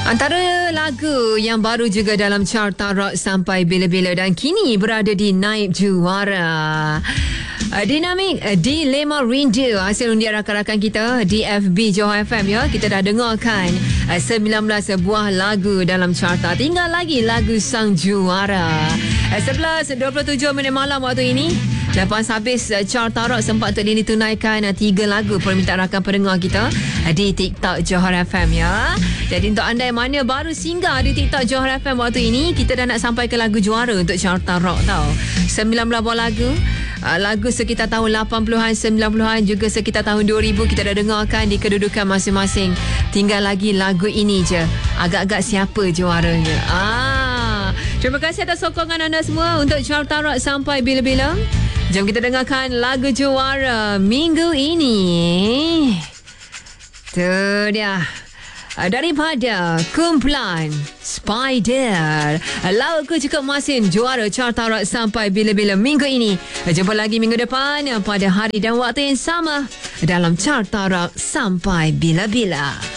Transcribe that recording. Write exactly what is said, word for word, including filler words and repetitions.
Antara lagu yang baru juga dalam carta rock sampai bila-bila dan kini berada di naib juara. Uh, Dinamik uh, Dilema Rindu hasil undian rakan-rakan kita di F B Johor F M ya. Kita dah dengarkan uh, sembilan belas buah lagu dalam carta. Tinggal lagi lagu sang juara. uh, sebelas dua puluh tujuh minit malam waktu ini. Lepas habis uh, carta rock sempat untuk ditunaikan uh, tiga lagu permintaan rakan pendengar kita uh, di TikTok Johor F M ya. Jadi untuk anda yang mana baru singgah di TikTok Johor F M waktu ini, kita dah nak sampai ke lagu juara untuk carta rock tau. sembilan belas buah lagu. Uh, lagu sekitar tahun lapan puluhan, sembilan puluhan juga sekitar tahun dua ribu kita dah dengarkan di kedudukan masing-masing. Tinggal lagi lagu ini je. Agak-agak siapa juaranya. Ah, terima kasih atas sokongan anda semua untuk carta rock sampai bila-bila. Jom kita dengarkan lagu juara minggu ini. Tu dia. Daripada kumpulan Spider, Lautku Cukup Masin, juara carta rock sampai bila-bila minggu ini. Jumpa lagi minggu depan pada hari dan waktu yang sama dalam carta rock sampai bila-bila.